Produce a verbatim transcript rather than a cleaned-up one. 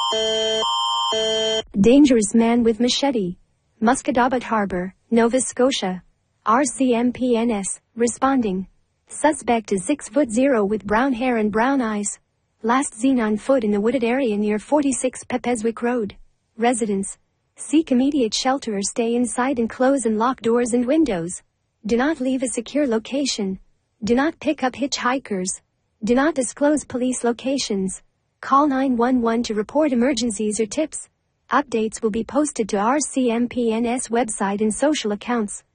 Dangerous man with machete. Muscadabat Harbor, Nova Scotia. R C M P N S, responding. Suspect is six foot zero with brown hair and brown eyes. Last seen on foot in the wooded area near forty-six Pepeswick Road. Residents. Seek immediate shelter or stay inside and close and lock doors and windows. Do not leave a secure location. Do not pick up hitchhikers. Do not disclose police locations. Call nine one one to report emergencies or tips. Updates will be posted to R C M P N S website and social accounts.